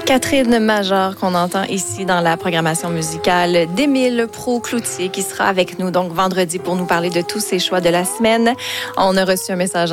Catherine Major qu'on entend ici dans la programmation musicale d'Émile Proulx-Cloutier qui sera avec nous donc vendredi pour nous parler de tous ses choix de la semaine. On a reçu un message